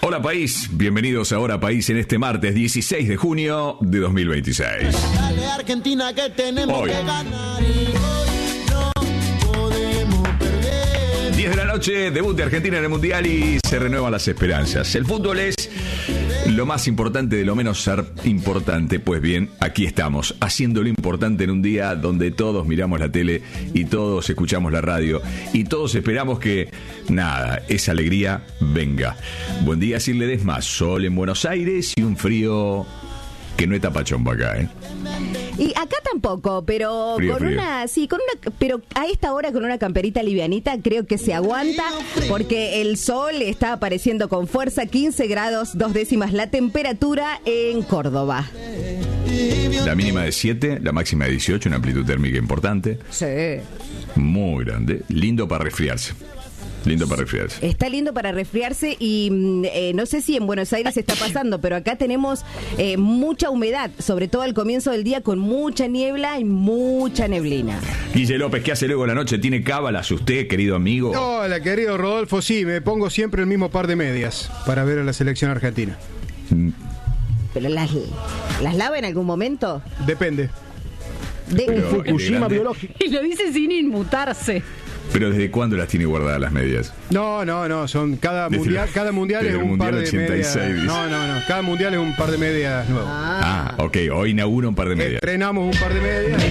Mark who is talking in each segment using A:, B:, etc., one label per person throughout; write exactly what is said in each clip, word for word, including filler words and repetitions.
A: Hola país, bienvenidos a Hora País en este martes dieciséis de junio de dos mil veintiséis.
B: Dale Argentina que tenemos
A: Hoy.
B: que ganar y hoy no podemos perder.
A: diez de la noche, debut de Argentina en el Mundial y se renuevan las esperanzas. El fútbol es lo más importante de lo menos ser importante. Pues bien, aquí estamos, haciendo lo importante en un día donde todos miramos la tele y todos escuchamos la radio y todos esperamos que, nada, esa alegría venga. Buen día, Sir Ledesma. Sol en Buenos Aires y un frío que no está pachombo acá, ¿eh?
C: Y acá tampoco, pero
A: Frío,
C: con
A: frío.
C: una, sí, con una, pero a esta hora con una camperita livianita creo que se aguanta, porque el sol está apareciendo con fuerza. Quince grados, dos décimas la temperatura en Córdoba.
A: La mínima de siete, la máxima de dieciocho, una amplitud térmica importante,
C: Sí.
A: muy grande, lindo para resfriarse. Lindo para resfriarse.
C: Está lindo para resfriarse y mm, eh, no sé si en Buenos Aires está pasando, pero acá tenemos eh, mucha humedad, sobre todo al comienzo del día, con mucha niebla y mucha neblina.
A: Guille López, ¿qué hace luego la noche? ¿Tiene cábalas usted, querido amigo?
D: Hola, querido Rodolfo. Sí, me pongo siempre el mismo par de medias para ver a la selección argentina.
C: ¿Pero las, las lava en algún momento?
D: Depende.
C: De,
A: Pero,
E: Fukushima
A: grande.
E: biológico.
F: Y lo dice sin inmutarse.
A: Pero ¿desde cuándo las tiene guardadas las medias?
D: No, no, no, son cada
A: Desde
D: mundial,
A: la-
D: cada mundial es
A: desde el
D: un par
A: Mundial
D: de medias.
A: ochenta y seis, dice.
D: No, no, no, cada mundial es un par de medias nuevo.
A: Ah, ok, hoy inaugura un par de medias.
D: Estrenamos un par de medias.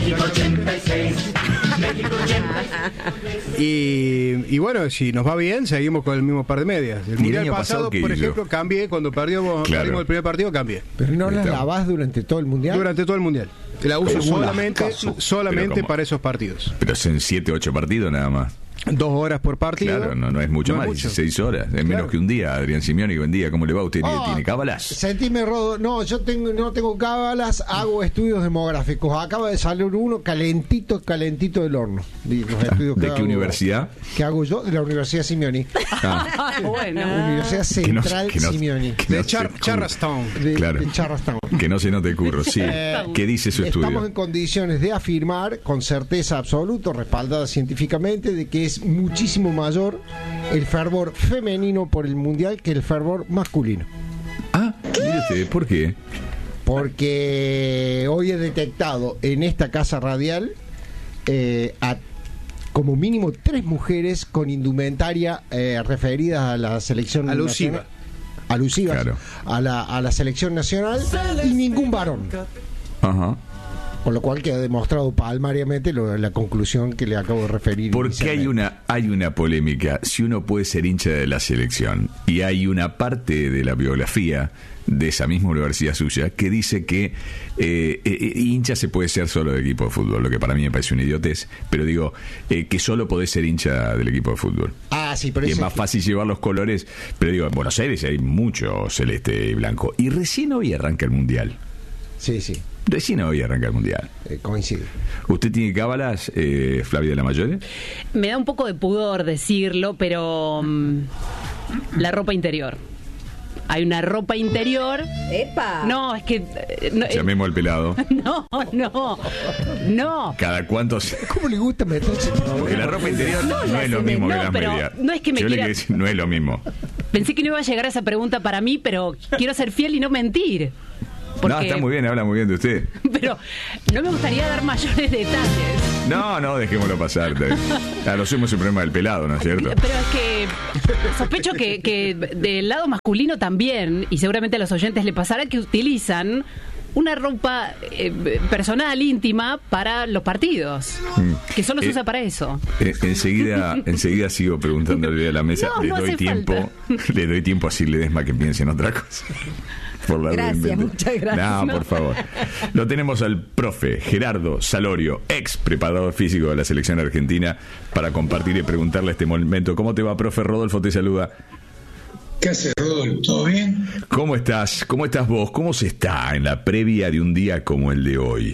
D: Y, y bueno, si nos va bien, seguimos con el mismo par de medias. El
A: el
D: mundial
A: año
D: pasado,
A: pasado, ¿qué
D: por
A: hizo?
D: ejemplo, cambié cuando perdimos,
A: Claro.
D: perdimos el primer partido, cambié.
E: Pero no las
A: Está.
E: lavás durante todo el mundial.
D: Durante todo el mundial. La uso
E: Pero un
D: solamente,
E: ascazo.
D: solamente
A: Pero ¿cómo?
D: para esos partidos.
A: Pero son siete, ocho partidos nada más.
D: Dos horas por partido.
A: Claro, no, no es mucho
D: No
A: más,
D: es mucho.
A: dieciséis horas. Es menos que un día. Adrián Simeone, buen día. ¿Cómo le va? ¿Usted
E: Oh,
A: tiene cábalas?
E: Sentime, Rodo. No, yo tengo, no tengo cábalas, hago estudios demográficos. Acaba de salir uno calentito, calentito del horno. De, los estudios que
A: ¿De qué
E: hago-
A: universidad?
E: ¿Qué hago yo? De la Universidad Simeoni.
A: Ah,
F: Bueno.
E: Universidad
A: que no-
E: Central
A: que no-
E: Simeoni.
A: que
D: De
A: no
D: Char-
A: se-
D: Charlestown.
E: De,
A: Claro.
E: de Charlestown.
A: que no se note curro, sí.
E: Eh,
A: ¿Qué dice su
E: Estamos en
A: estudio?
E: condiciones de afirmar con certeza absoluta, respaldada científicamente, de que es muchísimo mayor el fervor femenino por el mundial que el fervor masculino.
A: Ah, mire usted, ¿por qué?
E: Porque hoy he detectado en esta casa radial eh, a como mínimo tres mujeres con indumentaria eh, referidas a la selección
D: Alusiva.
E: nacional. Alusivas
A: Claro.
E: a, la, a la selección nacional y ningún varón.
A: Ajá.
E: Con lo cual queda demostrado palmariamente lo- la conclusión que le acabo de referir.
A: Porque hay
E: inicialmente.
A: una, hay una polémica. Si uno puede ser hincha de la selección, y hay una parte de la biografía de esa misma universidad suya que dice que eh, eh, hincha se puede ser solo del equipo de fútbol, lo que para mí me parece una idiotez, pero digo eh, que solo podés ser hincha del equipo de fútbol.
E: Ah, sí, pero
A: Y es
E: ese-
A: más fácil llevar los colores, pero digo, en Buenos Aires hay mucho celeste y blanco. Y recién hoy arranca el Mundial.
E: Sí, sí,
A: Recién hoy arranca el Mundial.
E: eh, coincide.
A: ¿Usted tiene cábalas, eh, Flavia de la Mayore?
F: Me da un poco de pudor decirlo, pero mm, la ropa interior. Hay una ropa interior.
C: ¡Epa!
F: No, es que eh, no, eh,
A: Llamemos al pelado.
F: no, no, no.
A: ¿Cada cuánto se...
E: ¿Cómo le gusta meterse?
A: Porque la ropa interior no,
F: No,
A: es lo
F: no,
A: mismo que
F: no,
A: las
F: pero
A: medias.
F: no es que me
A: Yo le
F: quiera-
A: quiero decir, no es lo mismo.
F: Pensé que no iba a llegar a esa pregunta para mí, pero quiero ser fiel y no mentir. Porque-
A: No, está muy bien, habla muy bien de usted.
F: Pero no me gustaría dar mayores detalles.
A: No, no, dejémoslo pasar. A lo sumo es el problema del pelado, ¿no es cierto?
F: Pero es que sospecho que, que del lado masculino también, y seguramente a los oyentes le pasará, que utilizan una ropa eh, personal, íntima, para los partidos. Que solo se
A: Eh,
F: usa para eso.
A: Eh, enseguida, enseguida sigo preguntándole a la mesa.
F: No,
A: le
F: no
A: doy
F: hace
A: tiempo,
F: falta.
A: le doy tiempo a Sir Ledesma que piense en otra cosa. Por la
C: Gracias,
A: reinvente.
C: muchas gracias.
A: No, por favor. Lo tenemos al profe Gerardo Salorio, ex preparador físico de la selección argentina, para compartir y preguntarle este momento. ¿Cómo te va, profe? Rodolfo te saluda.
G: ¿Qué haces, Rodolfo? ¿Todo bien?
A: ¿Cómo estás? ¿Cómo estás vos? ¿Cómo se está en la previa de un día como el de hoy?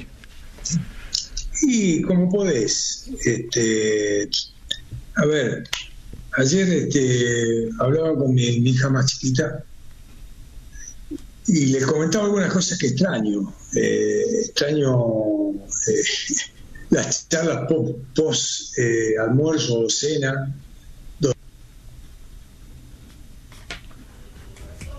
G: Y como podés, este, a ver, ayer este, hablaba con mi, mi hija más chiquita y le comentaba algunas cosas que extraño. Eh, extraño eh, las charlas po- post eh, almuerzo o cena.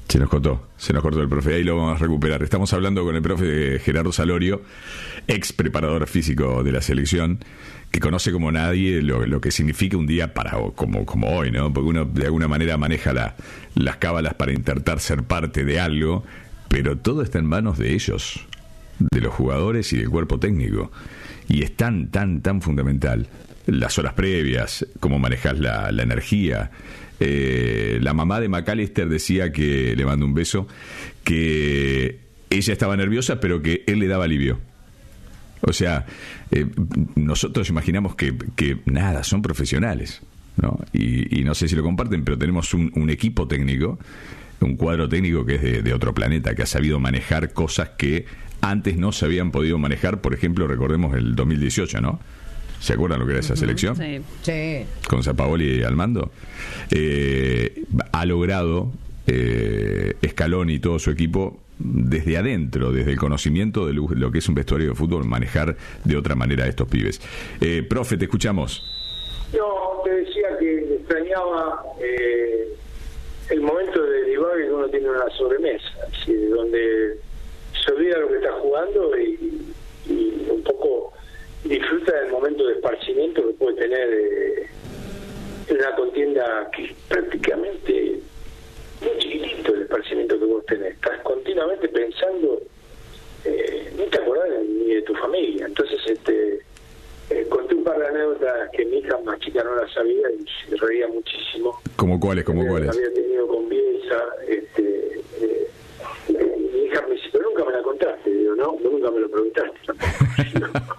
A: Se nos cortó, se nos cortó el profe, ahí lo vamos a recuperar. Estamos hablando con el profe Gerardo Salorio, ex preparador físico de la selección, que conoce como nadie lo, lo que significa un día para como, como hoy, ¿no? Porque uno de alguna manera maneja la, las cábalas para intentar ser parte de algo, pero todo está en manos de ellos, de los jugadores y del cuerpo técnico. Y es tan, tan, tan fundamental. Las horas previas, cómo manejas la, la energía. Eh, la mamá de McAllister decía que, le mando un beso, que ella estaba nerviosa, pero que él le daba alivio. O sea, eh, nosotros imaginamos que, que nada, son profesionales, ¿no? Y, y no sé si lo comparten, pero tenemos un, un equipo técnico, un cuadro técnico que es de, de otro planeta, que ha sabido manejar cosas que antes no se habían podido manejar. Por ejemplo, recordemos el dos mil dieciocho, ¿no? ¿Se acuerdan lo que era esa selección?
F: Sí.
C: Sí.
A: Con Sampaoli al mando. Eh, ha logrado eh, Scaloni y todo su equipo desde adentro, desde el conocimiento de lo, lo que es un vestuario de fútbol, manejar de otra manera a estos pibes. Eh, profe, te escuchamos.
G: No, te decía que extrañaba eh, el momento de divague que uno tiene una sobremesa, ¿sí? Donde se olvida lo que está jugando y, y un poco disfruta del momento de esparcimiento que puede tener eh, en una contienda que es prácticamente muy chiquitito el esparcimiento que vos tenés. Estás continuamente pensando, eh, no te acordás ni de tu familia. Entonces, este eh, conté un par de anécdotas que mi hija más chica no la sabía y se reía muchísimo.
A: ¿Cómo cuáles? ¿Cómo
G: Eh,
A: cuáles?
G: Había tenido con Bielsa, este, eh, eh, mi hija me dice, pero nunca me la contaste. Digo, no, vos nunca me lo preguntaste tampoco.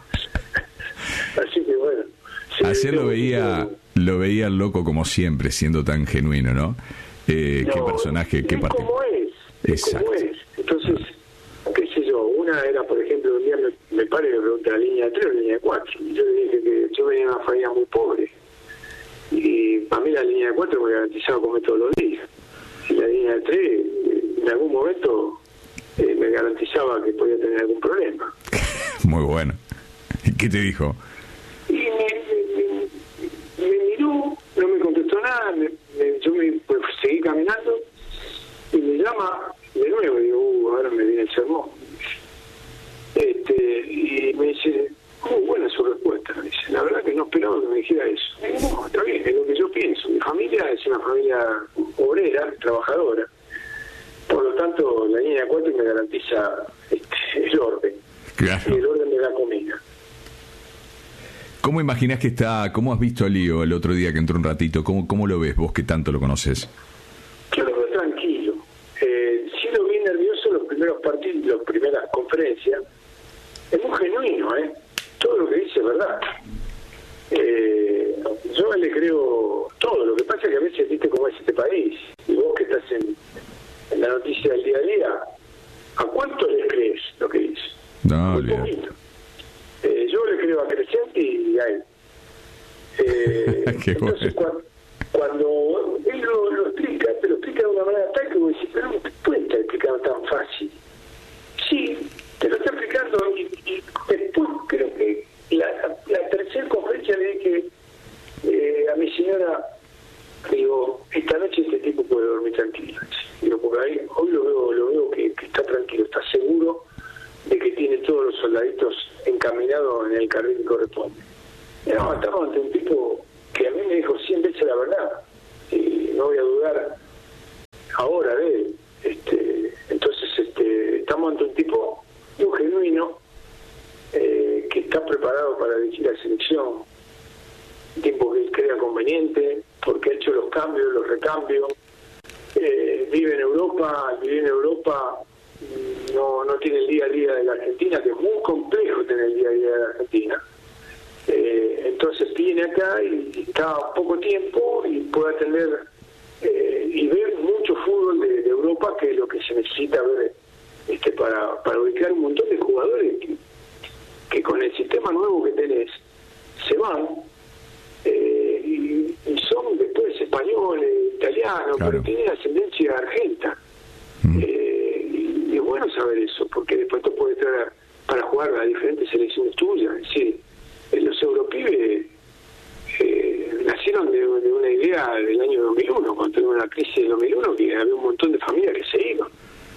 G: Así que bueno. Sí,
A: Ayer lo
G: tengo-
A: veía, lo veía el loco como siempre, siendo tan genuino, ¿no? Eh,
G: No,
A: qué personaje, qué
G: es
A: parte.
G: como es, es
A: Exacto.
G: como es. Entonces, qué sé yo, una era, por ejemplo, un día me, me pare y me pregunta la línea tres o la línea cuatro. Y yo le dije que yo venía de una familia muy pobre. Y para mí la línea cuatro me garantizaba comer todos los días. Y la línea tres, en algún momento, eh, me garantizaba que podía tener algún problema.
A: Muy bueno. ¿Y qué te dijo?
G: Y me, me, me, me miró, no me contestó nada, me, me- yo me pues, seguí caminando y me llama de nuevo y digo, uh, ahora me viene el sermón. Este, y me dice, muy buena su respuesta. Me dice, la verdad que no esperaba que me dijera eso. Y digo, no, está bien, es lo que yo pienso. Mi familia es una familia obrera, trabajadora. Por lo tanto, la línea cuatro me garantiza este, el orden,
A: Claro.
G: el orden de la comida.
A: ¿Cómo imaginás que está, cómo has visto a Lío el otro día que entró un ratito? ¿Cómo, cómo lo ves vos que tanto lo conoces?
G: Yo lo veo tranquilo. Eh, sí lo vi nervioso los primeros partidos, las primeras conferencias. Es muy genuino, ¿eh? Todo lo que dice es verdad. Eh, yo le creo todo. Lo que pasa es que a veces viste cómo es este país. Y vos que estás en, en la noticia del día a día, ¿a cuánto le crees lo que dice?
A: No,
G: Muy
A: olvidate.
G: poquito. Eh, yo le creo a Crescenti y a él. Eh,
A: Qué
G: entonces,
A: bueno.
G: cuando, cuando él lo, lo explica, te lo explica de una manera tal que vos decís, pero no te puede estar explicando tan fácil. Sí, te lo está explicando y, y después creo que la, la tercera conferencia le dije eh, a mi señora, digo, esta noche este tipo puede dormir tranquilo. Digo, porque ahí, hoy lo veo, lo veo que, que está tranquilo, está seguro de que tiene todos los soldaditos encaminados en el carril que corresponde. Y no, estamos ante un tipo que a mí me dijo cien veces la verdad y no voy a dudar ahora de él. Este, entonces este, estamos ante un tipo muy genuino eh, que está preparado para dirigir la selección, un tiempo que él crea conveniente porque ha hecho los cambios, los recambios, eh, vive en Europa, vive en Europa no no tiene el día a día de la Argentina, que es muy complejo tener el día a día de la Argentina. Eh, entonces viene acá y está poco tiempo y puede atender eh, y ver mucho fútbol de, de Europa, que es lo que se necesita ver este para, para ubicar un montón de jugadores que, que con el sistema nuevo que tenés se van eh, y, y son después españoles, italianos,
A: Claro.
G: pero tienen ascendencia argenta.
A: Mm.
G: Eh, y es bueno saber eso, porque después te puede traer para jugar a diferentes selecciones tuyas. Es decir, eh, los europibes eh, nacieron de, de una idea del año dos mil uno, cuando tuvieron una la crisis del dos mil uno, que había un montón de familias que se iban.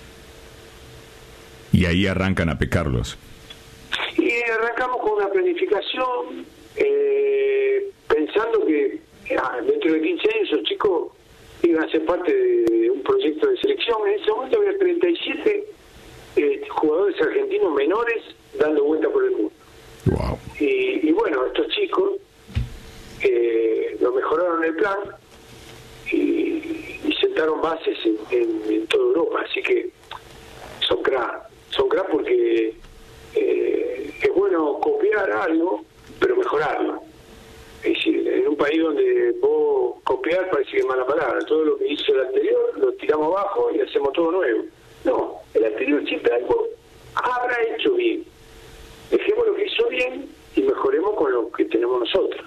A: Y ahí arrancan a pecarlos.
G: Y arrancamos con una planificación, eh, pensando que ah, dentro de quince años esos chicos iban a ser parte de un proyecto de selección. En ese momento había treinta y siete eh, jugadores argentinos menores dando vuelta por el mundo.
A: Wow.
G: Y, y bueno, estos chicos eh, lo mejoraron el plan y, y sentaron bases en, en, en toda Europa. Así que son crack, son crack porque eh, es bueno copiar algo, pero mejorarlo. Es decir, en un país donde vos copiar parece que es mala palabra. Todo lo que hizo el anterior lo tiramos abajo y hacemos todo nuevo. No, el anterior siempre algo habrá hecho bien. Dejemos lo que hizo bien y mejoremos con lo que tenemos nosotros.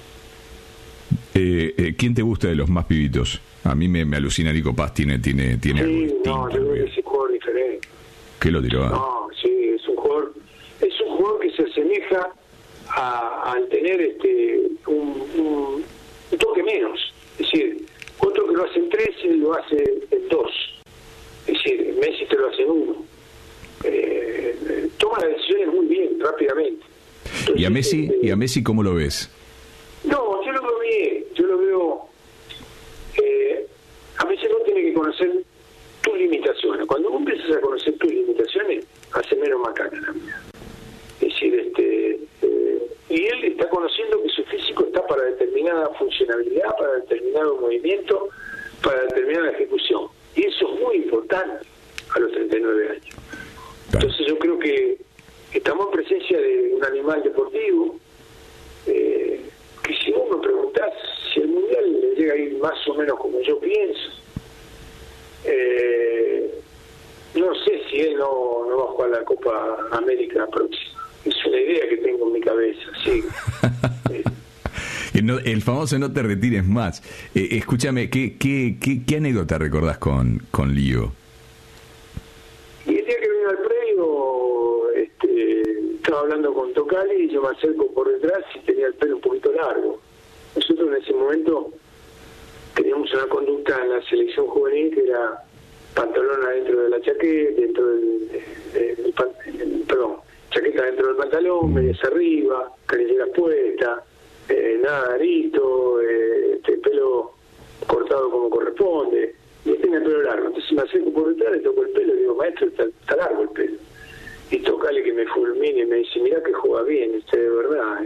A: Eh, eh, ¿Quién te gusta de los más pibitos? A mí me, me alucina Nico Paz, tiene, tiene, tiene algo
G: Sí,
A: distinto,
G: no, yo creo que es un jugador diferente.
A: ¿Qué lo tiró?
G: No, sí, es un jugador, es un jugador que se asemeja a, al tener este un, un, un toque menos. Es decir, otro que lo hace en tres y lo hace en dos. Es decir, Messi te lo hace en uno. Eh, toma las decisiones muy bien, rápidamente. Entonces,
A: ¿Y a Messi,
G: este,
A: y a Messi cómo lo ves?
G: No, yo lo veo bien, yo lo veo... Eh, a veces uno tiene que conocer tus limitaciones. Cuando uno empiezas a conocer tus limitaciones, hace menos macana la vida. Es decir, este, eh, y él está conociendo que su físico está para determinada funcionalidad, para determinado movimiento, para determinada ejecución. Y eso es muy importante a los treinta y nueve años. Entonces yo creo que estamos en presencia de un animal deportivo eh, que si vos me preguntás si el Mundial le llega a ir más o menos como yo pienso, eh, no sé si él no, no va a jugar la Copa América próxima. Es una idea que tengo en mi cabeza, sí. eh,
A: El, no, el famoso no te retires más. Eh, escúchame, ¿qué, qué, qué, ¿qué anécdota recordás con, con Lío?
G: Y el día que vino al predio, este, estaba hablando con Tocali y yo me acerco por detrás y tenía el pelo un poquito largo. Nosotros en ese momento teníamos una conducta en la selección juvenil que era pantalón adentro de la chaqueta, dentro del, del, del, del perdón, chaqueta dentro del pantalón, medias arriba, canilleras puestas, eh, nada arito, eh, este, pelo cortado como corresponde. Y él tenía el pelo largo, entonces me acerco por detrás, le toco el pelo y digo, maestro, está, está largo el pelo. Y Tocale que me fulmine y me dice, mirá que juega bien, este de verdad.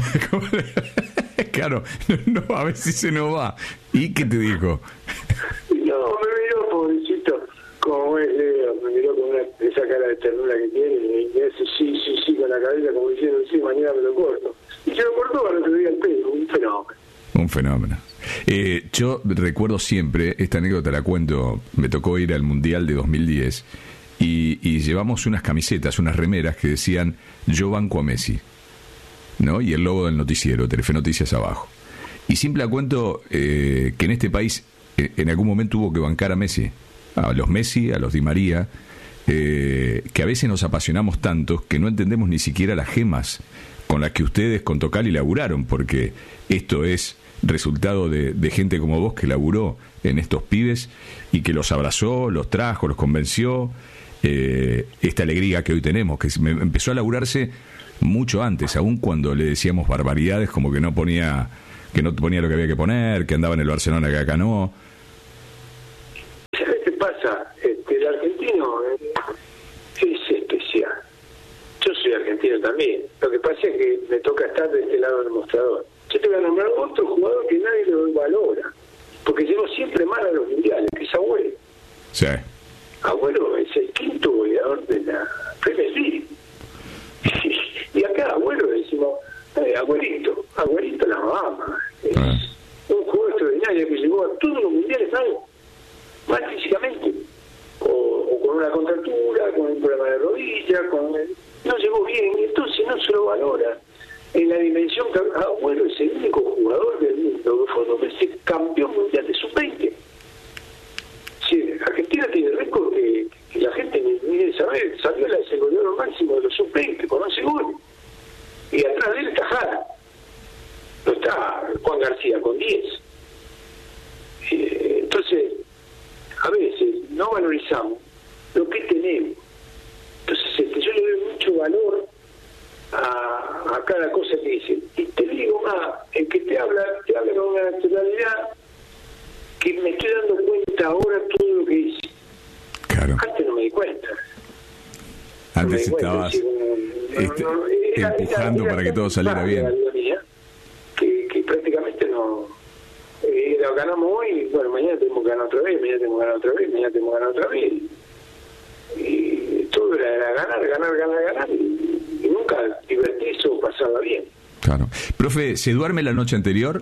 G: ¿eh?
A: Claro, no, a ver si se nos va. ¿Y qué te dijo?
G: No, me miró, pobrecito, como es Leo, me miró con una, esa cara de ternura que tiene y me dice, sí, sí, sí, con la cabeza como diciendo, sí, mañana me lo corto. Y se lo cortó al otro día el pelo, un fenómeno.
A: Un fenómeno. Eh, yo recuerdo siempre, esta anécdota la cuento, me tocó ir al Mundial de dos mil diez y, y llevamos unas camisetas, unas remeras que decían yo banco a Messi, ¿no? Y el logo del noticiero, Telefe Noticias abajo. Y siempre la cuento eh, que en este país eh, en algún momento hubo que bancar a Messi, a los Messi, a los Di María, eh, que a veces nos apasionamos tanto que no entendemos ni siquiera las gemas con las que ustedes con Tocali laburaron, porque esto es resultado de, de gente como vos que laburó en estos pibes y que los abrazó, los trajo, los convenció. Eh, esta alegría que hoy tenemos, que me empezó a laburarse mucho antes, aún cuando le decíamos barbaridades como que no ponía que no ponía lo que había que poner, que andaba en el Barcelona que acá no.
G: ¿Sabes qué pasa? Este, el argentino eh, es especial. Yo soy argentino también. Lo que pasa es que me toca estar de este lado del mostrador. Yo te voy a nombrar otro jugador que nadie lo valora, porque llegó siempre mal a los mundiales, que es Agüero.
A: Sí.
G: Agüero es el quinto goleador de la Premier League. Y acá Agüero decimos, eh, Agüerito, Agüerito la mamá. Es
A: Ah.
G: un jugador extraordinario que llegó a todos los mundiales mal, mal físicamente. O, o con una contractura, con un problema de rodilla, con no llegó bien, y entonces no se lo valora. En la dimensión que Agüero es el único jugador del mundo que fue dos veces campeón mundial de sub veinte. Sí, Argentina tiene récord que, que la gente ni, ni debe saber. Saviola es el goleador máximo de los sub veinte con once goles. Y atrás de él está Jara. No está Juan García con diez. Eh, entonces, valorizamos lo que tenemos. Entonces este, yo le doy mucho valor a, a cada cosa que dice. Y te digo más, el que te habla, te habla con una naturalidad que me estoy dando cuenta ahora todo lo que dice.
A: Claro.
G: Antes no me di cuenta.
A: Antes
G: No me di
A: estabas
G: cuenta, sí,
A: este,
G: no, no, era-
A: empujando
G: era-
A: para
G: era
A: que todo
G: tan
A: saliera
G: fácil la
A: bien.
G: ironía que, que prácticamente no. Eh, la ganamos hoy, bueno, mañana tenemos que ganar otra vez, mañana tenemos que ganar otra vez, mañana tenemos que ganar otra vez. Y todo era, era ganar, ganar, ganar, ganar. Y, y nunca divertirse o pasarla bien.
A: Claro. Profe, ¿se duerme la noche anterior?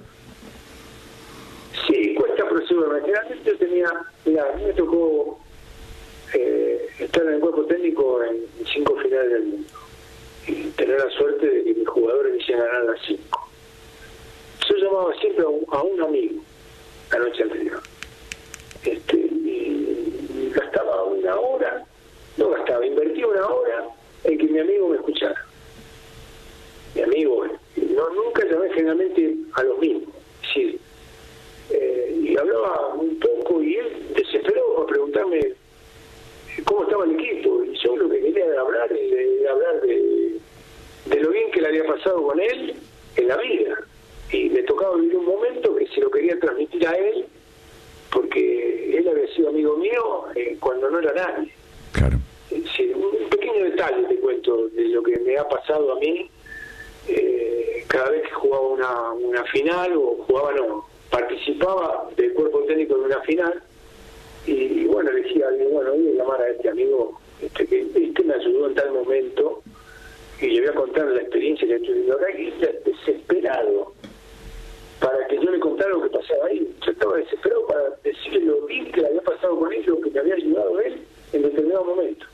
G: Sí, cuesta, pero sí, bueno, generalmente yo tenía, mira, a mí me tocó eh, estar en el cuerpo técnico en cinco finales del mundo y tener la suerte de que mis jugadores me hicieran ganar las cinco. Yo llamaba siempre a un, a un amigo la noche anterior. Este, y gastaba una hora, no gastaba, invertía una hora en que mi amigo me escuchara. Mi amigo, no, nunca llamé generalmente a los mismos. Es decir, eh, y hablaba un poco y él desesperado para preguntarme cómo estaba el equipo. Y yo lo que quería era hablar, era hablar de, de lo bien que le había pasado con él en la vida. Y me tocaba vivir un momento que se lo quería transmitir a él, porque él había sido amigo mío eh, cuando no era nadie.
A: Claro.
G: Es decir, un pequeño detalle te cuento de lo que me ha pasado a mí eh, cada vez que jugaba una, una final, o jugaba, no, participaba del cuerpo técnico de una final, y, y bueno, le decía a alguien, bueno, voy a llamar a este amigo este, que este me ayudó en tal momento, y le voy a contar la experiencia que estoy viviendo acá, y está desesperado para que yo le contara lo que pasaba ahí. Yo estaba desesperado para decirle lo bien que le había pasado con él, lo que me había ayudado él en determinado momento.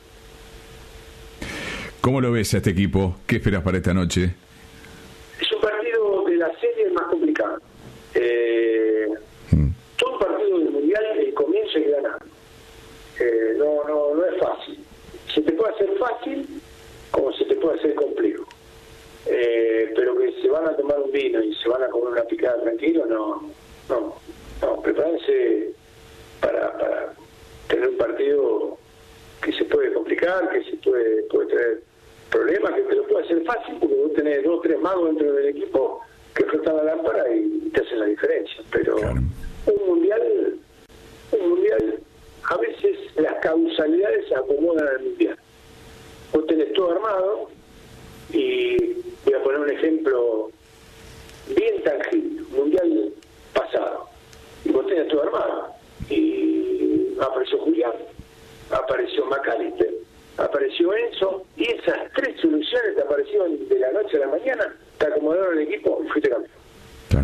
A: ¿Cómo lo ves a este equipo? ¿Qué esperas para esta noche?
G: Es un partido de la serie más complicado. Eh,
A: Mm.
G: todo partido del Mundial, el comienzo es ganar. Eh, no, no, no es fácil. Se te puede hacer fácil como se te puede hacer complejo. Eh, pero que se van a tomar un vino y se van a comer una picada tranquilo, no, no, no, prepárense para, para tener un partido que se puede complicar, que se puede, puede traer problemas, que te lo puede hacer fácil, porque vos tenés dos o tres magos dentro del equipo que frotan la lámpara y te hacen la diferencia. Pero
A: Claro.
G: un mundial, un mundial, a veces las causalidades se acomodan al mundial. Vos tenés todo armado, y voy a poner un ejemplo bien tangible, mundial pasado, y vos tenés todo armado, y apareció Julián, apareció McAllister, apareció Enzo, y esas tres soluciones te aparecieron de la noche a la mañana, te acomodaron el equipo y fuiste campeón.
A: Claro.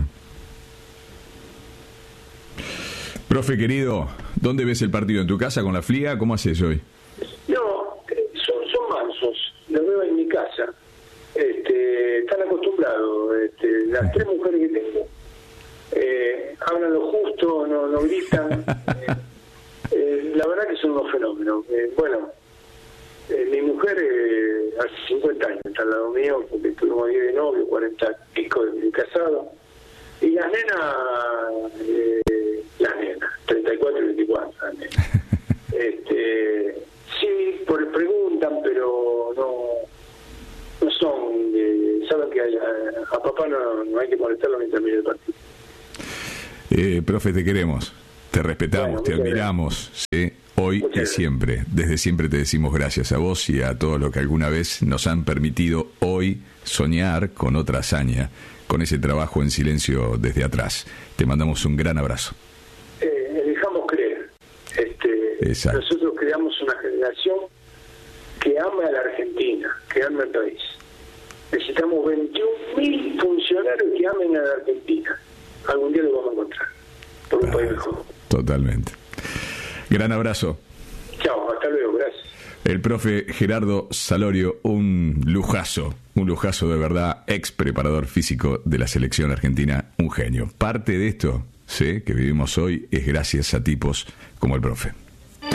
A: Profe querido, ¿dónde ves el partido? ¿En tu casa con la Fliga? ¿Cómo haces hoy?
G: No, eh, son, son mansos, los veo en mi casa. Este, están acostumbrados, este, las tres mujeres que tengo eh, hablan lo justo, no, no gritan. eh, eh, la verdad que son unos fenómenos. Eh, bueno, eh, mi mujer eh, hace cincuenta años está al lado mío, porque tuvimos diez de novio, cuarenta y pico de, de casado. Y las nenas, eh, las nenas, treinta y cuatro y veinticuatro, las nenas. Este, sí, por, preguntan, pero no no son, eh, saben que a, a papá no, no hay que molestarlo mientras mire el partido.
A: Eh, profe, te queremos, te respetamos,
G: Bueno,
A: te
G: muchas
A: admiramos, ¿sí? Hoy
G: Muchas
A: y
G: gracias.
A: siempre. Desde siempre te decimos gracias a vos y a todos los que alguna vez nos han permitido hoy soñar con otra hazaña, con ese trabajo en silencio desde atrás. Te mandamos un gran abrazo.
G: Eh, elijamos creer. Este,
A: Exacto.
G: nosotros creamos una generación que ama a la Argentina, que ama al país. Necesitamos veintiún mil funcionarios que amen a la Argentina. Algún día lo vamos a encontrar. Por un país mejor.
A: Totalmente. Gran abrazo.
G: Chao, hasta luego, gracias.
A: El profe Gerardo Salorio, un lujazo, un lujazo de verdad, ex preparador físico de la selección argentina, un genio. Parte de esto, sé, que vivimos hoy, es gracias a tipos como el profe.